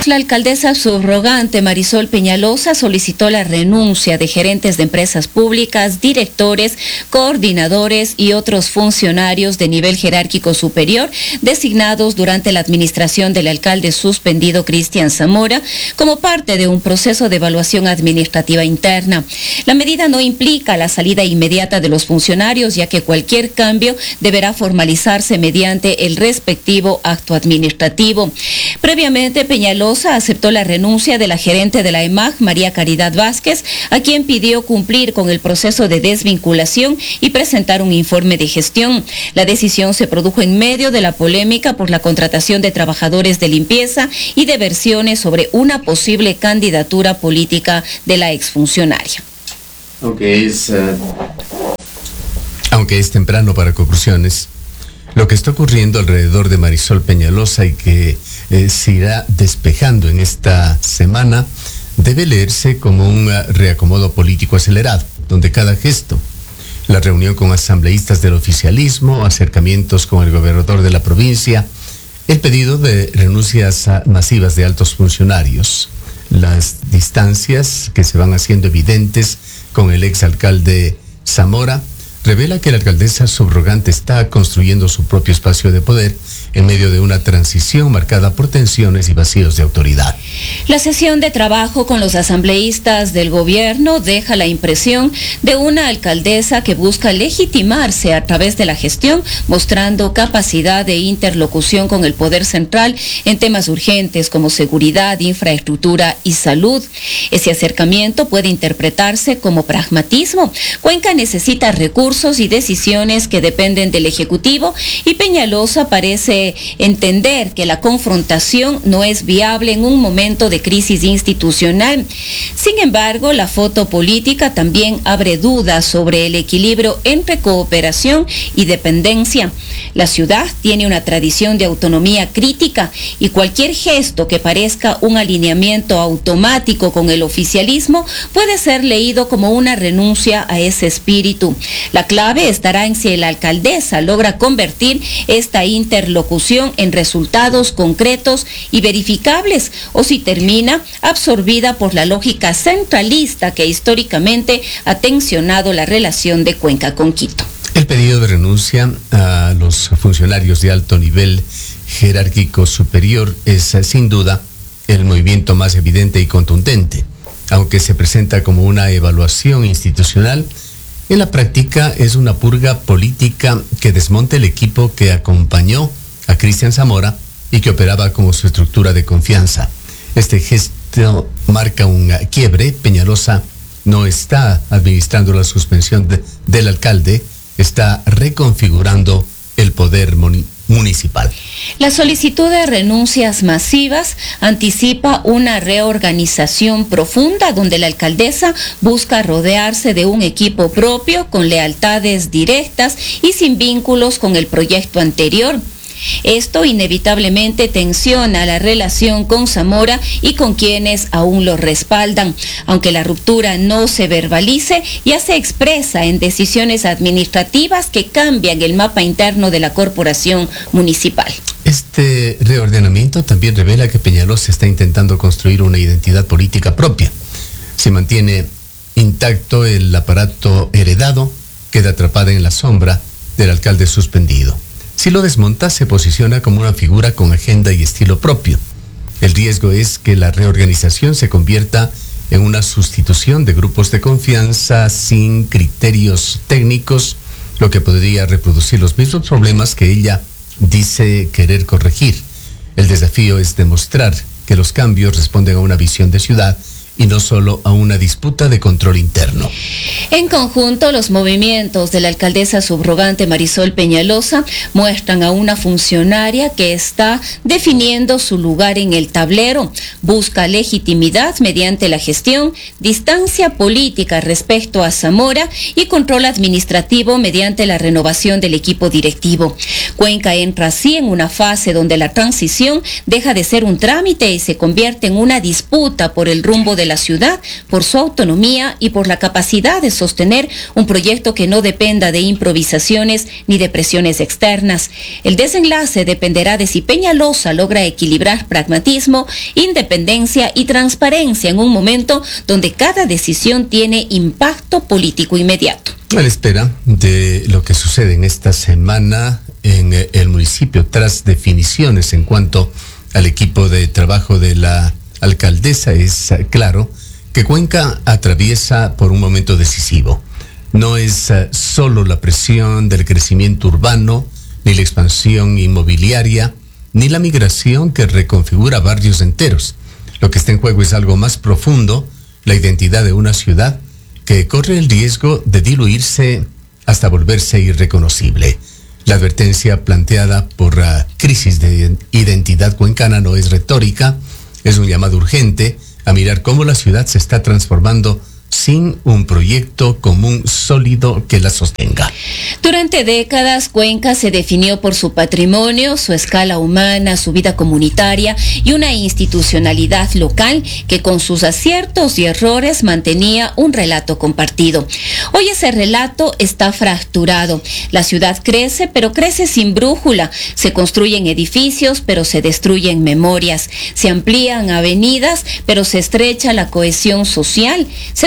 La alcaldesa subrogante Marisol Peñalosa solicitó la renuncia de gerentes de empresas públicas, directores, coordinadores y otros funcionarios de nivel jerárquico superior designados durante la administración del alcalde suspendido Cristian Zamora como parte de un proceso de evaluación administrativa interna. La medida no implica la salida inmediata de los funcionarios, ya que cualquier cambio deberá formalizarse mediante el respectivo acto administrativo. Previamente, Peñalosa aceptó la renuncia de la gerente de la EMAG, María Caridad Vázquez, a quien pidió cumplir con el proceso de desvinculación y presentar un informe de gestión. La decisión se produjo en medio de la polémica por la contratación de trabajadores de limpieza y de versiones sobre una posible candidatura política de la exfuncionaria. Aunque es temprano para conclusiones, lo que está ocurriendo alrededor de Marisol Peñalosa y que se irá despejando en esta semana debe leerse como un reacomodo político acelerado, donde cada gesto, la reunión con asambleístas del oficialismo, acercamientos con el gobernador de la provincia, el pedido de renuncias masivas de altos funcionarios, las distancias que se van haciendo evidentes con el exalcalde Zamora, revela que la alcaldesa subrogante está construyendo su propio espacio de poder en medio de una transición marcada por tensiones y vacíos de autoridad. La sesión de trabajo con los asambleístas del gobierno deja la impresión de una alcaldesa que busca legitimarse a través de la gestión, mostrando capacidad de interlocución con el poder central en temas urgentes como seguridad, infraestructura y salud. Ese acercamiento puede interpretarse como pragmatismo. Cuenca necesita recursos y decisiones que dependen del Ejecutivo, y Peñalosa parece entender que la confrontación no es viable en un momento de crisis institucional. Sin embargo, la foto política también abre dudas sobre el equilibrio entre cooperación y dependencia. La ciudad tiene una tradición de autonomía crítica y cualquier gesto que parezca un alineamiento automático con el oficialismo puede ser leído como una renuncia a ese espíritu. La clave estará en si la alcaldesa logra convertir esta interlocución en resultados concretos y verificables, o si termina absorbida por la lógica centralista que históricamente ha tensionado la relación de Cuenca con Quito. El pedido de renuncia a los funcionarios de alto nivel jerárquico superior es sin duda el movimiento más evidente y contundente. Aunque se presenta como una evaluación institucional, en la práctica es una purga política que desmonta el equipo que acompañó a Cristian Zamora y que operaba como su estructura de confianza. Este gesto marca un quiebre. Peñalosa no está administrando la suspensión del alcalde, está reconfigurando el poder municipal. La solicitud de renuncias masivas anticipa una reorganización profunda donde la alcaldesa busca rodearse de un equipo propio con lealtades directas y sin vínculos con el proyecto anterior. Esto inevitablemente tensiona la relación con Zamora y con quienes aún lo respaldan. Aunque la ruptura no se verbalice, ya se expresa en decisiones administrativas que cambian el mapa interno de la corporación municipal. Este reordenamiento también revela que Peñalosa está intentando construir una identidad política propia. Se mantiene intacto el aparato heredado, queda atrapada en la sombra del alcalde suspendido. Si lo desmonta, se posiciona como una figura con agenda y estilo propio. El riesgo es que la reorganización se convierta en una sustitución de grupos de confianza sin criterios técnicos, lo que podría reproducir los mismos problemas que ella dice querer corregir. El desafío es demostrar que los cambios responden a una visión de ciudad y no solo a una disputa de control interno. En conjunto, los movimientos de la alcaldesa subrogante Marisol Peñalosa muestran a una funcionaria que está definiendo su lugar en el tablero, busca legitimidad mediante la gestión, distancia política respecto a Zamora y control administrativo mediante la renovación del equipo directivo. Cuenca entra así en una fase donde la transición deja de ser un trámite y se convierte en una disputa por el rumbo de de la ciudad por su autonomía y por la capacidad de sostener un proyecto que no dependa de improvisaciones ni de presiones externas. El desenlace dependerá de si Peñalosa logra equilibrar pragmatismo, independencia y transparencia en un momento donde cada decisión tiene impacto político inmediato. A la espera de lo que sucede en esta semana en el municipio, tras definiciones en cuanto al equipo de trabajo de la alcaldesa, es claro que Cuenca atraviesa por un momento decisivo. No es solo la presión del crecimiento urbano, ni la expansión inmobiliaria, ni la migración que reconfigura barrios enteros. Lo que está en juego es algo más profundo, la identidad de una ciudad que corre el riesgo de diluirse hasta volverse irreconocible. La advertencia planteada por la crisis de identidad cuencana no es retórica, es un llamado urgente a mirar cómo la ciudad se está transformando sin un proyecto común sólido que la sostenga. Durante décadas, Cuenca se definió por su patrimonio, su escala humana, su vida comunitaria y una institucionalidad local que con sus aciertos y errores mantenía un relato compartido. Hoy ese relato está fracturado. La ciudad crece, pero crece sin brújula. Se construyen edificios, pero se destruyen memorias. Se amplían avenidas, pero se estrecha la cohesión social. Se